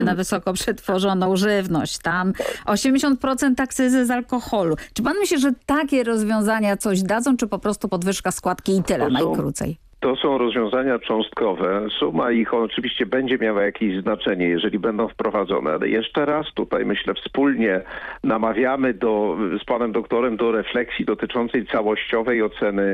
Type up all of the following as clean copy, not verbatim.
na wysoko przetworzoną żywność, tam 80% akcyzy z alkoholu. Czy pan myśli, że takie rozwiązania coś dadzą, czy po prostu podwyżka składki i tyle, najkrócej? To są rozwiązania cząstkowe. Suma ich oczywiście będzie miała jakieś znaczenie, jeżeli będą wprowadzone. Ale jeszcze raz tutaj, myślę, wspólnie namawiamy z panem doktorem do refleksji dotyczącej całościowej oceny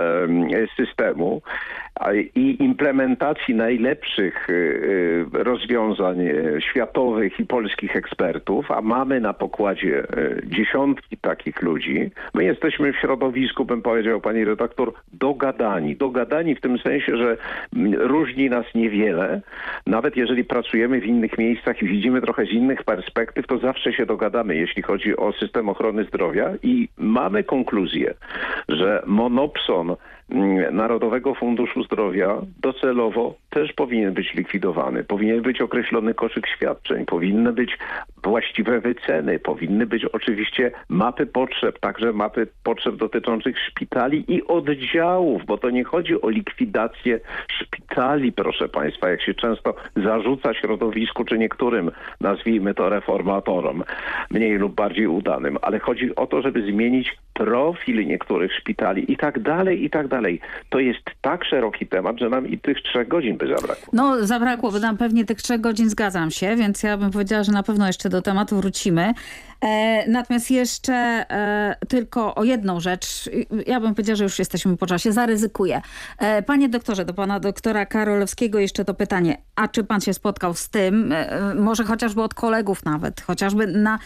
systemu i implementacji najlepszych rozwiązań światowych i polskich ekspertów, a mamy na pokładzie dziesiątki takich ludzi. My jesteśmy w środowisku, bym powiedział, pani redaktor, dogadani w tym sensie, że różni nas niewiele. Nawet jeżeli pracujemy w innych miejscach i widzimy trochę z innych perspektyw, to zawsze się dogadamy, jeśli chodzi o system ochrony zdrowia i mamy konkluzję, że monopson Narodowego Funduszu Zdrowia docelowo też powinien być likwidowany. Powinien być określony koszyk świadczeń, powinny być właściwe wyceny, powinny być oczywiście mapy potrzeb, także mapy potrzeb dotyczących szpitali i oddziałów, bo to nie chodzi o likwidację szpitali, proszę państwa, jak się często zarzuca środowisku czy niektórym, nazwijmy to reformatorom, mniej lub bardziej udanym, ale chodzi o to, żeby zmienić profil niektórych szpitali i tak dalej, i tak dalej. To jest tak szeroki temat, że nam i tych 3 godzin by zabrakło. No zabrakłoby nam pewnie tych 3 godzin, zgadzam się, więc ja bym powiedziała, że na pewno jeszcze do tematu wrócimy. Natomiast jeszcze tylko o jedną rzecz. Ja bym powiedziała, że już jesteśmy po czasie. Zaryzykuję. Panie doktorze, do pana doktora Karolewskiego jeszcze to pytanie. A czy pan się spotkał z tym, może chociażby od kolegów nawet, chociażby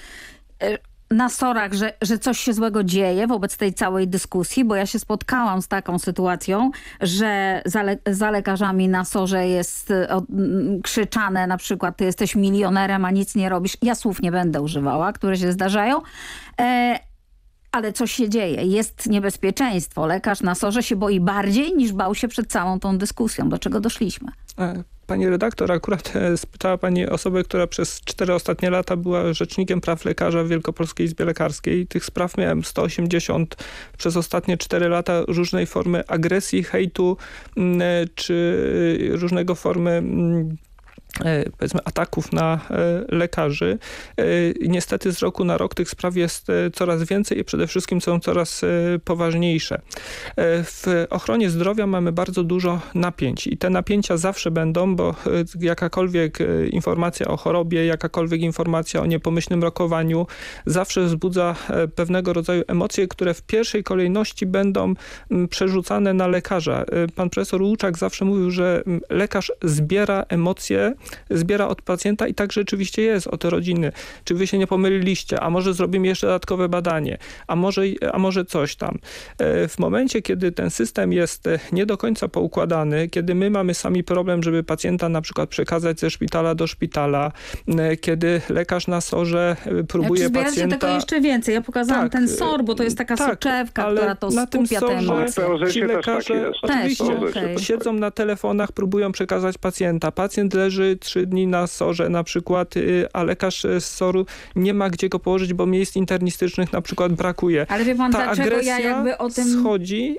na SOR-ach, że coś się złego dzieje wobec tej całej dyskusji, bo ja się spotkałam z taką sytuacją, że za lekarzami na SOR-ze jest krzyczane na przykład: ty jesteś milionerem, a nic nie robisz. Ja słów nie będę używała, które się zdarzają. Ale coś się dzieje. Jest niebezpieczeństwo. Lekarz na SOR-ze się boi bardziej niż bał się przed całą tą dyskusją. Do czego doszliśmy? Pani redaktor, akurat spytała pani osobę, która przez 4 ostatnie lata była rzecznikiem praw lekarza w Wielkopolskiej Izbie Lekarskiej. Tych spraw miałem 180 przez ostatnie 4 lata, różnej formy agresji, hejtu czy różnego formy powiedzmy ataków na lekarzy. Niestety z roku na rok tych spraw jest coraz więcej i przede wszystkim są coraz poważniejsze. W ochronie zdrowia mamy bardzo dużo napięć i te napięcia zawsze będą, bo jakakolwiek informacja o chorobie, jakakolwiek informacja o niepomyślnym rokowaniu zawsze wzbudza pewnego rodzaju emocje, które w pierwszej kolejności będą przerzucane na lekarza. Pan profesor Łuczak zawsze mówił, że lekarz zbiera emocje, zbiera od pacjenta i tak rzeczywiście jest, od rodziny. Czy wy się nie pomyliliście? A może zrobimy jeszcze dodatkowe badanie? A może coś tam? W momencie, kiedy ten system jest nie do końca poukładany, kiedy my mamy sami problem, żeby pacjenta na przykład przekazać ze szpitala do szpitala, kiedy lekarz na SOR-ze próbuje pacjenta... tego jeszcze więcej. Ja pokazałam ten SOR, bo to jest taka soczewka, która to skupia te emocje. Ci lekarze oczywiście siedzą na telefonach, próbują przekazać pacjenta. Pacjent leży 3 dni na SOR-ze na przykład, a lekarz z SOR-u nie ma gdzie go położyć, bo miejsc internistycznych na przykład brakuje. Ale wie pan, ta dlaczego agresja ja jakby o tym... schodzi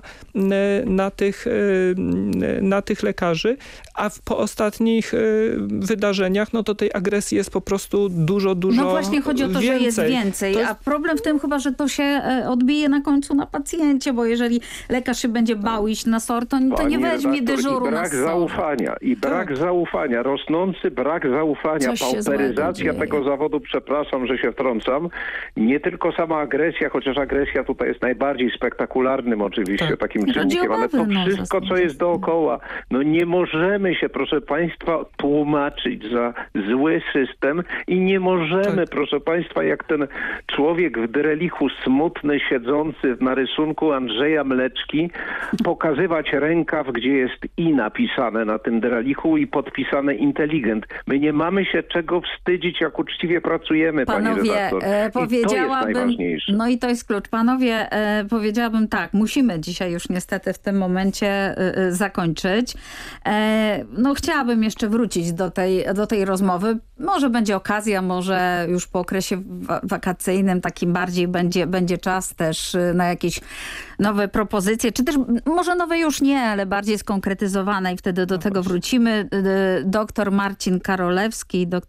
na tych lekarzy, a po ostatnich wydarzeniach, no to tej agresji jest po prostu dużo No właśnie chodzi o to, więcej. że jest więcej, a problem w tym chyba, że to się odbije na końcu na pacjencie, bo jeżeli lekarz się będzie bał iść na SOR, to nie weźmie dyżuru na SOR. Brak zaufania, rosnący brak zaufania, pauperyzacja tego zawodu, przepraszam, że się wtrącam, nie tylko sama agresja, chociaż agresja tutaj jest najbardziej spektakularnym oczywiście takim czynnikiem, ale to wszystko, co jest dookoła. No nie możemy się, proszę państwa, tłumaczyć za zły system i nie możemy, proszę państwa, jak ten człowiek w drelichu smutny, siedzący na rysunku Andrzeja Mleczki, pokazywać rękaw, gdzie jest i napisane na tym drelichu i podpisane inteligent. My nie mamy się czego wstydzić, jak uczciwie pracujemy, pani redaktor. Powiedziałabym, to jest najważniejsze. no i to jest klucz. Panowie, powiedziałabym tak, musimy dzisiaj już niestety w tym momencie zakończyć. No chciałabym jeszcze wrócić do tej rozmowy. Może będzie okazja, może już po okresie wakacyjnym takim bardziej będzie czas też na jakieś nowe propozycje, czy też może nowe już nie, ale bardziej skonkretyzowane i wtedy do tego wrócimy. dr Marcin Karolewski,